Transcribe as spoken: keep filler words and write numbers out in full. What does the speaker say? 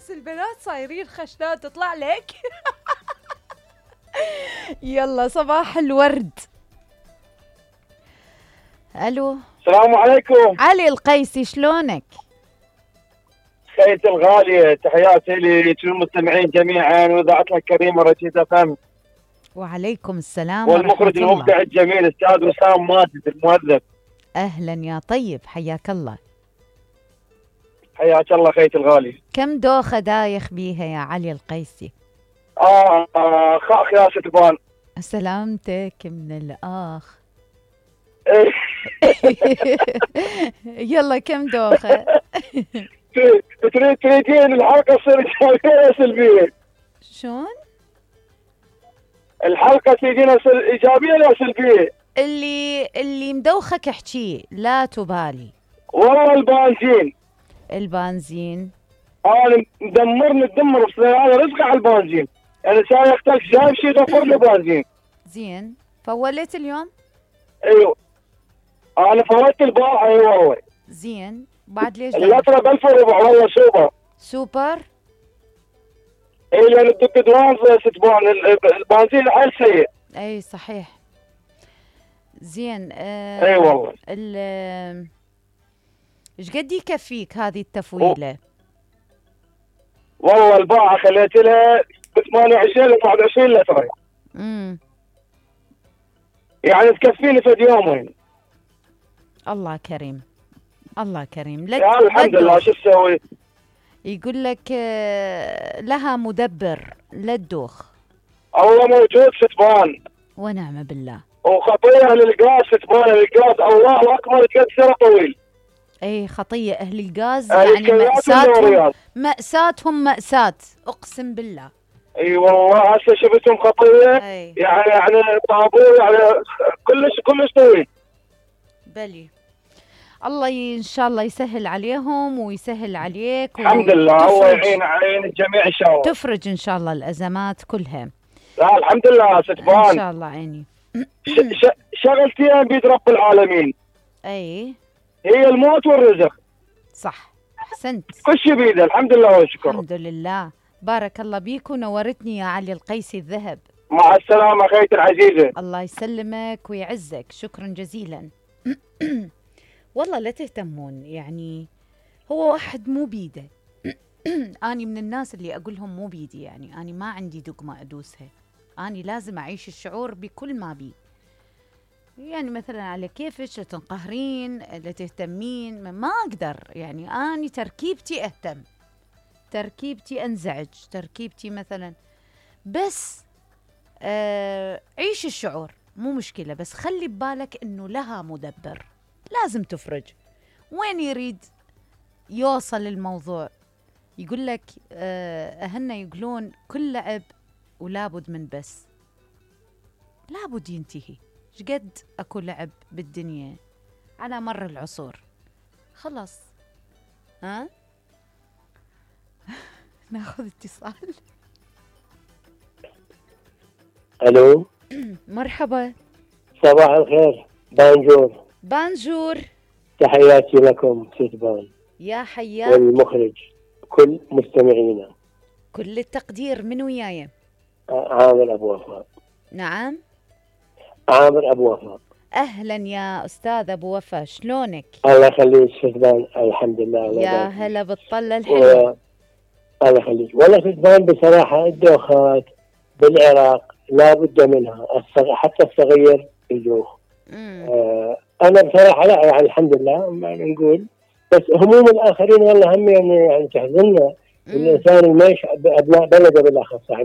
بس البنات صايرين خشنات تطلع لك. يلا صباح الورد. الو السلام عليكم. علي القيسي، شلونك؟ خيتي الغالية، تحياتي للمستمعين جميعا وإذاعتنا الكريمة رشيد اف ام، وعليكم السلام والمخرج ورحمة المبدع الله. الجميل أستاذ وسام ماجد المؤدب. أهلا يا طيب، حياك الله. حياك الله خيتي الغالي. كم دوخة دايخ بيها يا علي القيسي؟ آه, آه خاخ يا ستبان. سلامتك من الآخ. إيه. يلا كم دوخة؟ تريد تريدين الحلقة تصير إيجابية ولا سلبية؟ شون؟ الحلقة تريدين إيجابية ولا سلبية؟ اللي اللي مدوخك احكيه، لا تبالي. والله البنزين. البنزين أنا مدمرني تدمر بس أنا رزقي على البنزين. أنا سايقتك شايف شيء غفر لي بنزين. زين، فوليت اليوم؟ أيوه. أنا فوتت البارحة أي والله. زين، بعد ليش؟ اللترة بألف وربع والله سوبر. سوبر؟ اي لان الدك دوان ستبان البنزين حيل سيء. اي صحيح. زين. آه اي والله. ال ايش قد يكفيك هذه التفويله؟ والله الباعة خليت لها ثمانية وعشرين ل واحد وعشرين لتر. امم يعني تكفيني في يومين. الله كريم، الله كريم. لا يعني الحمد لله. شو تسوي؟ يقول لك لها مدبر، لا تدوخ. الله موجود ستبان. ونعم بالله. وخطيه للغاز ستبان، الغاز الله اكبر تكسر طويل. اي خطيه اهل الغاز، يعني مأساتهم مأساتهم مأساة، اقسم بالله. اي والله هسه شفتهم خطيه. أي. يعني يعني طابور يعني كلش كلش طويل. بلي الله ان شاء الله يسهل عليهم ويسهل عليك. الحمد لله، الله يعين عين الجميع ان شاء الله. تفرج ان شاء الله الازمات كلها. لا الحمد لله ستبان ان شاء الله عيني. ش... شغلتين بيد رب العالمين. اي هي الموت والرزق. صح، احسنت. كل شيء بيده الحمد لله والشكر. الحمد لله. بارك الله بيك ونورتني يا علي القيسي الذهب. مع السلامة خيتي العزيزة. الله يسلمك ويعزك، شكرا جزيلا. والله لا تهتمون، يعني هو واحد مو بيده. أنا من الناس اللي أقولهم مو بيدي، يعني أنا ما عندي دقمة أدوسها، أنا لازم أعيش الشعور بكل ما بي. يعني مثلا على كيفك، لا تنقهرين لا تهتمين، ما أقدر. يعني أنا تركيبتي أهتم، تركيبتي أنزعج، تركيبتي مثلا، بس آه عيش الشعور مو مشكلة، بس خلي ببالك إنه لها مدبر، لازم تفرج. وين يريد يوصل الموضوع؟ يقول لك آه أهلنا يقولون كل لعب ولابد من بس، لابد ينتهي. شقد أكو لعب بالدنيا على مر العصور، خلاص. ها ناخذ اتصال. الو مرحبا. صباح الخير. بانجور. بانجور. تحياتي لكم ستبان يا حياك والمخرج كل مستمعينا. كل التقدير. من وياي؟ عامر ابو وفاء. نعم عامر ابو وفاء. اهلا يا استاذ ابو وفاء، شلونك؟ الله يخليك ستبان. الحمد لله. يا هلا بالطلة الحلوة. و... الله يخليك. والله ستبان بصراحة الدوخات بالعراق لا بد منها، الصغ... حتى الصغير يدوخ. آه انا بصراحة لا يعني الحمد لله ما نقول، بس هموم الاخرين والله هم يعني, يعني تحزننا. الانسان ما يش ابناء بلده بالاخص.